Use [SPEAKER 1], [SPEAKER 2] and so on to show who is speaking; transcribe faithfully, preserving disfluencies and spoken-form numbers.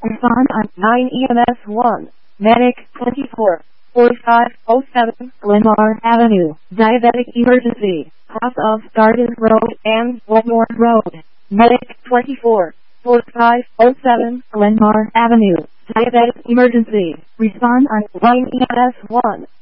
[SPEAKER 1] Respond on nine E M S one. Medic twenty-four forty-five oh seven Glenmar Avenue. Diabetic emergency. Cross of Garden Road and Wetmore Road. Medic twenty-four forty-five oh seven Glenmar Avenue. Diabetic emergency. Respond on nine E M S one.